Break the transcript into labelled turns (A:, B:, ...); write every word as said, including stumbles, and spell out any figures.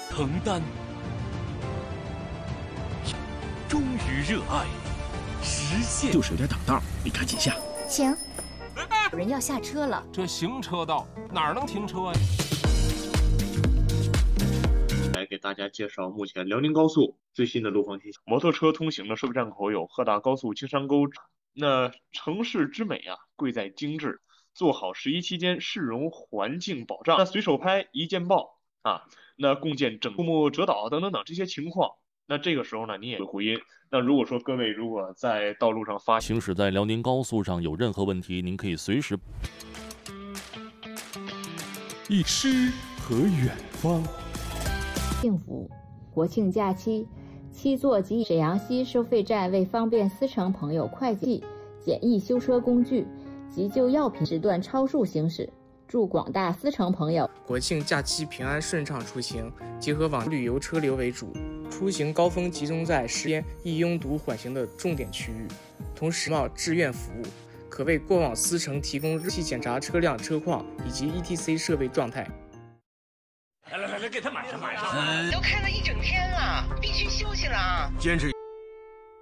A: 承担，忠于热爱，实现。
B: 就是有点挡道，你赶紧下。
C: 请。有人要下车了。
D: 这行车道哪儿能停车呀？
E: 来给大家介绍目前辽宁高速最新的路况信息。摩托车通行的设备站口有鹤大高速青山沟。那城市之美啊，贵在精致。做好十一期间市容环境保障。那随手拍一键报啊，那共建整树木折倒等等等这些情况。那这个时候呢，你也会回音。那如果说各位如果在道路上发
F: 行驶在辽宁高速上有任何问题，您可以随时。
A: 一诗和远方。
G: 幸福国庆假期，七座及沈阳西收费站为方便司乘朋友快捷简易修车工具。急救药品时段超速行驶，祝广大司乘朋友
H: 国庆假期平安顺畅出行。结合往旅游车流为主，出行高峰集中在时间易拥堵缓行的重点区域，同时冒志愿服务，可为过往司乘提供日期检查车辆车况以及 E T C 设备状态。
I: 来来来来，给他买上买上！都开了一整天了，必须休息了啊！
A: 坚持。